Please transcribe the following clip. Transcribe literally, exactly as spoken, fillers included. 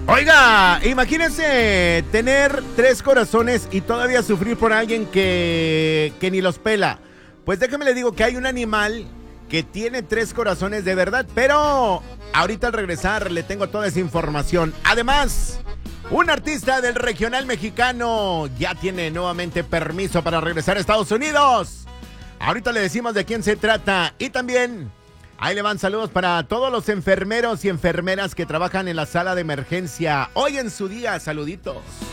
Oiga, imagínense tener tres corazones y todavía sufrir por alguien que, que ni los pela. Pues déjame le digo que hay un animal que tiene tres corazones de verdad, pero ahorita al regresar le tengo toda esa información. Además, un artista del regional mexicano ya tiene nuevamente permiso para regresar a Estados Unidos. Ahorita le decimos de quién se trata y también ahí le van saludos para todos los enfermeros y enfermeras que trabajan en la sala de emergencia. Hoy en su día, saluditos.